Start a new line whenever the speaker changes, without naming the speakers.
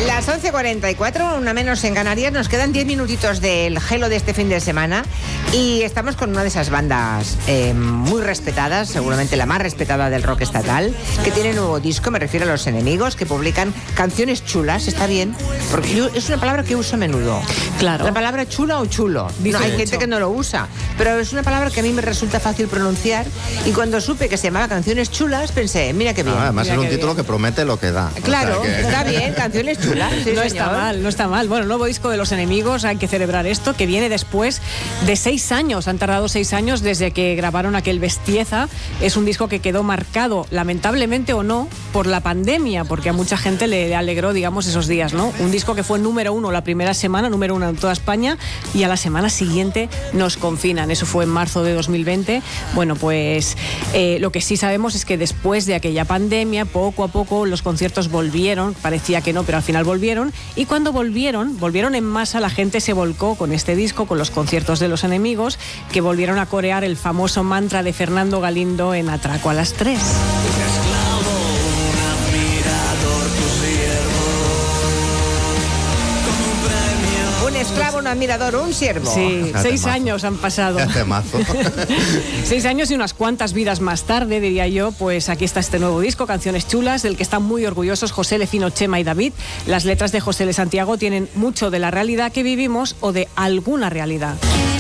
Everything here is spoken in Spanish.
Las 11:44, una menos en Canarias. Nos quedan 10 minutitos del Gelo de este fin de semana y estamos con una de esas bandas muy respetadas, seguramente la más respetada del rock estatal, que tiene nuevo disco. Me refiero a Los Enemigos, que publican canciones chulas. Está bien, porque yo, es una palabra que uso a menudo.
Claro.
La palabra chula o chulo. No, hay gente que no lo usa, pero es una palabra que a mí me resulta fácil pronunciar, y cuando supe que se llamaba Canciones Chulas pensé, mira qué bien.
Además es un título que promete lo que da.
Claro,
o sea que...
está bien, Canciones Chulas. Sí,
no
señor.
está mal, no está mal. Bueno, el nuevo disco de Los Enemigos, hay que celebrar esto, que viene después de 6 años. Han tardado 6 años desde que grabaron aquel Bestieza. Es un disco que quedó marcado, lamentablemente o no, por la pandemia, porque a mucha gente le alegró, digamos, esos días, ¿no? Un disco que fue número 1 la primera semana, número 1 en toda España, y a la semana siguiente nos confinan. Eso fue en marzo de 2020. Bueno, pues lo que sí sabemos es que después de aquella pandemia, poco a poco los conciertos volvieron. Parecía que no, pero al final volvieron. Y cuando volvieron en masa, la gente se volcó con este disco, con los conciertos de Los Enemigos, que volvieron a corear el famoso mantra de Fernando Galindo en Atraco a las 3.
Un esclavo, un admirador, un siervo.
Sí, 6 años han pasado. 6 años y unas cuantas vidas más tarde, diría yo, pues aquí está este nuevo disco, Canciones Chulas, del que están muy orgullosos José Lecino, Chema y David. Las letras de José Le Santiago tienen mucho de la realidad que vivimos o de alguna realidad.